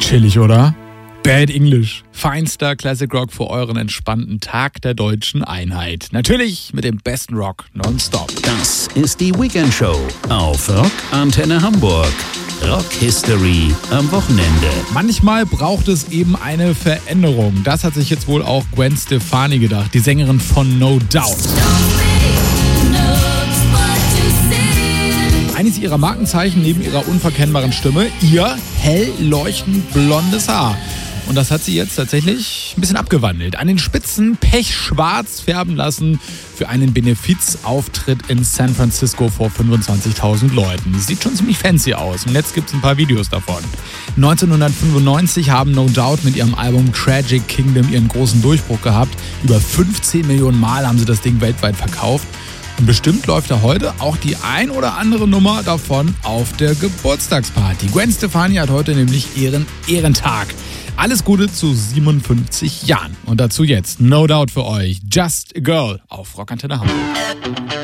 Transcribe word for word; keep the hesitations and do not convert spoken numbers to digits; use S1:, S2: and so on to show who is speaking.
S1: Chillig, oder? Bad English. Feinster Classic Rock für euren entspannten Tag der deutschen Einheit. Natürlich mit dem besten Rock nonstop.
S2: Das ist die Weekend Show auf Rock Antenne Hamburg. Rock History am Wochenende.
S1: Manchmal braucht es eben eine Veränderung. Das hat sich jetzt wohl auch Gwen Stefani gedacht, die Sängerin von No Doubt. Eines ihrer Markenzeichen neben ihrer unverkennbaren Stimme, ihr hell leuchtend blondes Haar. Und das hat sie jetzt tatsächlich ein bisschen abgewandelt. An den Spitzen pechschwarz färben lassen für einen Benefizauftritt in San Francisco vor fünfundzwanzigtausend Leuten. Sieht schon ziemlich fancy aus. Im Netz gibt es ein paar Videos davon. neunzehnhundertfünfundneunzig haben No Doubt mit ihrem Album Tragic Kingdom ihren großen Durchbruch gehabt. Über fünfzehn Millionen Mal haben sie das Ding weltweit verkauft. Und bestimmt läuft da heute auch die ein oder andere Nummer davon auf der Geburtstagsparty. Gwen Stefani hat heute nämlich ihren Ehrentag. Alles Gute zu siebenundfünfzig Jahren. Und dazu jetzt No Doubt für euch. Just a Girl auf Rock Antenne Hamburg.